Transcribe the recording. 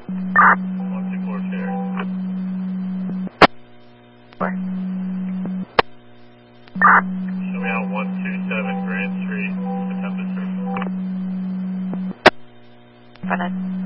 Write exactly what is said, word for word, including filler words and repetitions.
one two four share. Four. Show me out one two seven Grand Street, the temperature. Front end.